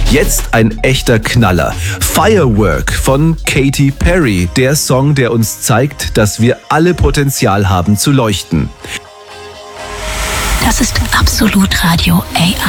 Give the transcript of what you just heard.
Jetzt ein echter Knaller. Firework von Katy Perry, der Song, der uns zeigt, dass wir alle Potenzial haben zu leuchten. Das ist Absolut Radio AI.